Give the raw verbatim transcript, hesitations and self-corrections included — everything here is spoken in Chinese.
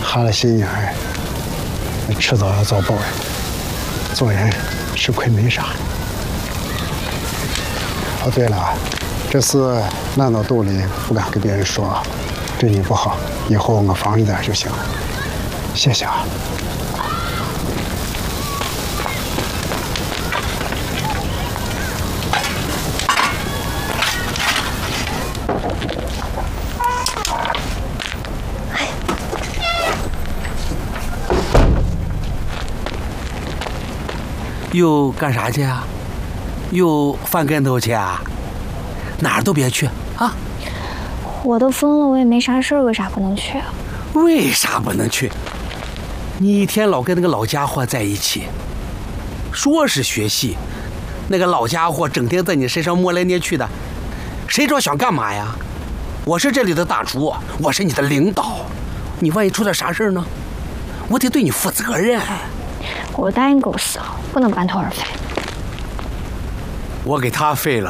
哈了心眼儿，迟早要遭报应。做人吃亏没啥。哦，对了，这事烂到肚里不敢跟别人说，对你不好，以后我防着点就行了。谢谢啊。 又干啥去啊？又翻跟头去啊？哪儿都别去啊！ 我都疯了，我也没啥事儿，为啥不能去啊？ 为啥不能去？你一天老跟那个老家伙在一起，说是学戏，那个老家伙整天在你身上摸来捏去的，谁知道想干嘛呀？我是这里的大厨，我是你的领导，你万一出点啥事儿呢？我得对你负责任。 我答应公司了，不能半途而废。 我给他废了，